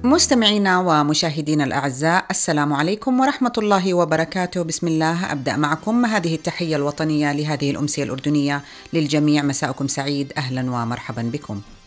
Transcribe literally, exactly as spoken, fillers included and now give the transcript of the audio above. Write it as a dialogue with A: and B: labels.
A: مستمعينا ومشاهدينا الأعزاء، السلام عليكم ورحمة الله وبركاته. بسم الله أبدأ معكم هذه التحية الوطنية لهذه الأمسية الأردنية للجميع. مساءكم سعيد، أهلا ومرحبا بكم.